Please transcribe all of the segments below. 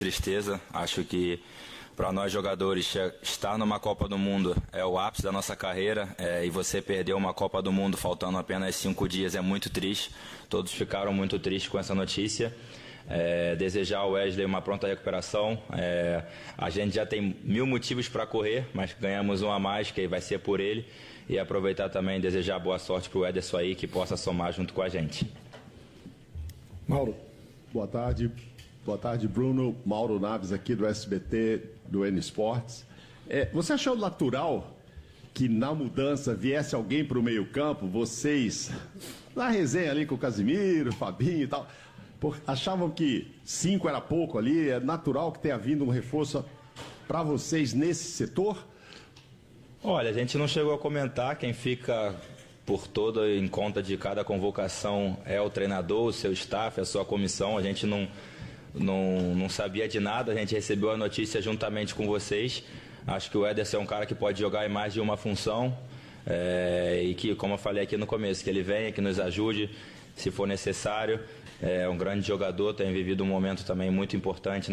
tristeza. Acho que para nós jogadores estar numa Copa do Mundo é o ápice da nossa carreira, e você perder uma Copa do Mundo faltando apenas 5 dias é muito triste. Todos ficaram muito tristes com essa notícia. Desejar ao Wesley uma pronta recuperação. A gente já tem 1000 motivos para correr, mas ganhamos um a mais, que vai ser por ele. E aproveitar também e desejar boa sorte para o Ederson aí, que possa somar junto com a gente. Mauro. Boa tarde. Boa tarde, Bruno. Mauro Naves aqui do SBT, do N Sports. Você achou natural que na mudança viesse alguém para o meio-campo, vocês, na resenha ali com o Casimiro, Fabinho e tal, achavam que 5 era pouco ali? É natural que tenha vindo um reforço para vocês nesse setor? Olha, a gente não chegou a comentar. Quem fica por toda em conta de cada convocação é o treinador, o seu staff, a sua comissão. A gente não sabia de nada, a gente recebeu a notícia juntamente com vocês. Acho que o Ederson é um cara que pode jogar em mais de uma função, e que, como eu falei aqui no começo, que ele venha, que nos ajude se for necessário. É um grande jogador, tem vivido um momento também muito importante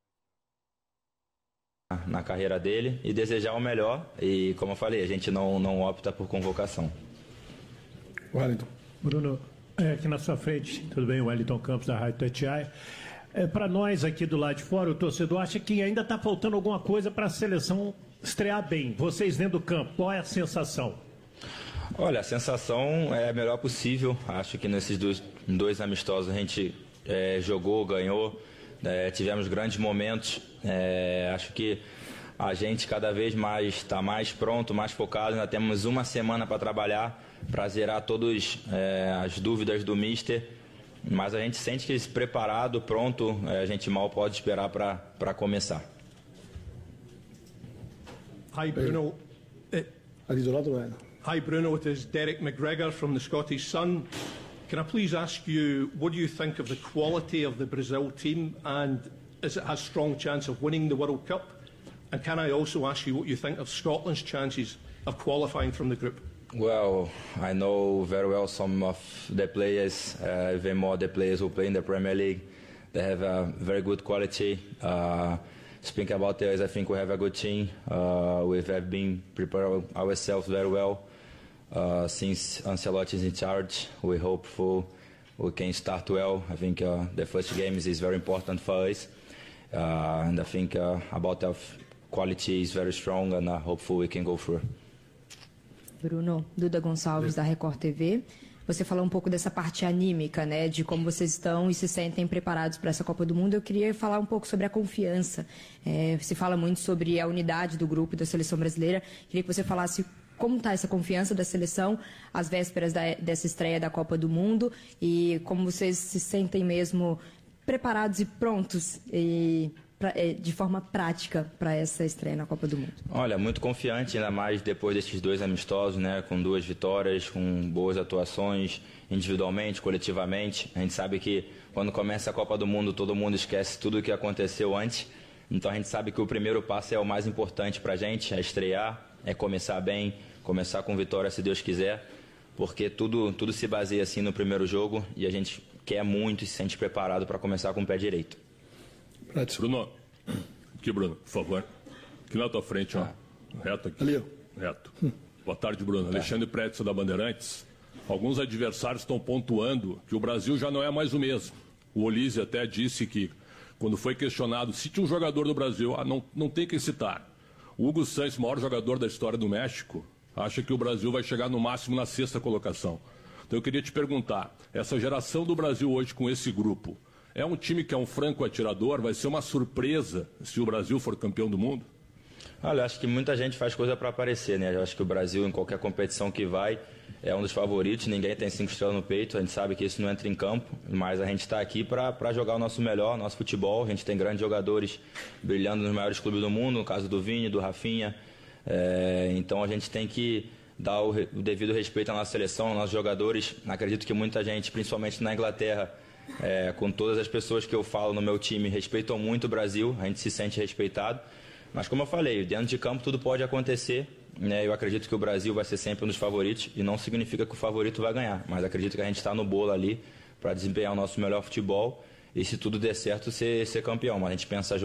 na carreira dele, e desejar o melhor. E, como eu falei, a gente não opta por convocação. Wellington. Bruno, aqui na sua frente, tudo bem? Wellington Campos, da Rádio Tatiaia. Para nós aqui do lado de fora, o torcedor acha que ainda está faltando alguma coisa para a seleção estrear bem. Vocês dentro do campo, qual é a sensação? Olha, a sensação é a melhor possível. Acho que nesses dois amistosos a gente jogou, ganhou, tivemos grandes momentos. Acho que a gente cada vez mais está mais pronto, mais focado. Ainda temos uma semana para trabalhar, para zerar todas as dúvidas do Mister. Mas a gente sente que preparado, pronto, a gente mal pode esperar para começar. Hi Bruno. Ali do lado, Hi Bruno, it is Derek McGregor from the Scottish Sun. Can I please ask you, what do you think of the quality of the Brazil team, and is it has strong chance of winning the World Cup? And can I also ask you what you think of Scotland's chances of qualifying from the group? Well, I know very well some of the players, even more the players who play in the Premier League. They have a very good quality. Speaking about us, I think we have a good team. We have been preparing ourselves very well since Ancelotti is in charge. We hope we can start well. I think the first game is very important for us. And I think about our quality is very strong, and hopefully we can go through. Bruno, Duda Gonçalves, da Record TV. Você falou um pouco dessa parte anímica, né, de como vocês estão e se sentem preparados para essa Copa do Mundo. Eu queria falar um pouco sobre a confiança. Se fala muito sobre a unidade do grupo da seleção brasileira. Queria que você falasse como está essa confiança da seleção às vésperas dessa estreia da Copa do Mundo, e como vocês se sentem mesmo preparados e prontos de forma prática para essa estreia na Copa do Mundo. Olha, muito confiante, ainda mais depois desses 2 amistosos, né, com 2 vitórias, com boas atuações individualmente, coletivamente. A gente sabe que quando começa a Copa do Mundo, todo mundo esquece tudo o que aconteceu antes. Então a gente sabe que o primeiro passo é o mais importante para a gente, é estrear, é começar bem, começar com vitória se Deus quiser, porque tudo se baseia assim no primeiro jogo, e a gente quer muito e se sente preparado para começar com o pé direito. Bruno, aqui Bruno, por favor. Aqui na tua frente, ó. Reto aqui. Ali, ó. Reto. Boa tarde, Bruno. Alexandre Pretzel, da Bandeirantes. Alguns adversários estão pontuando que o Brasil já não é mais o mesmo. O Olise até disse que, quando foi questionado, cite um jogador do Brasil, não tem que citar. O Hugo Santos, maior jogador da história do México, acha que o Brasil vai chegar no máximo na 6ª colocação. Então eu queria te perguntar, essa geração do Brasil hoje com esse grupo, é um time que é um franco atirador? Vai ser uma surpresa se o Brasil for campeão do mundo? Olha, acho que muita gente faz coisa para aparecer, né? Eu acho que o Brasil, em qualquer competição que vai, é um dos favoritos. Ninguém tem 5 estrelas no peito. A gente sabe que isso não entra em campo, mas a gente está aqui para jogar o nosso melhor, nosso futebol. A gente tem grandes jogadores brilhando nos maiores clubes do mundo, no caso do Vini, do Rafinha. Então a gente tem que dar o devido respeito à nossa seleção, aos nossos jogadores. Acredito que muita gente, principalmente na Inglaterra, com todas as pessoas que eu falo no meu time, respeitam muito o Brasil. A gente se sente respeitado. Mas, como eu falei, dentro de campo tudo pode acontecer, né? Eu acredito que o Brasil vai ser sempre um dos favoritos, e não significa que o favorito vai ganhar, mas acredito que a gente está no bolo ali para desempenhar o nosso melhor futebol, e se tudo der certo, ser campeão. Mas a gente pensa